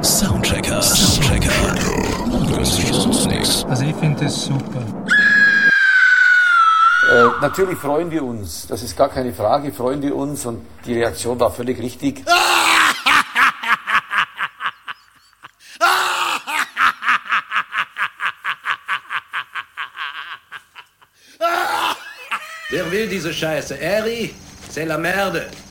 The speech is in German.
Soundchecker. Das ist sonst nichts. Also ich finde das super. Natürlich freuen wir uns, das ist gar keine Frage, freuen wir uns und die Reaktion war völlig richtig. Wer will diese Scheiße? Eri, c'est la merde.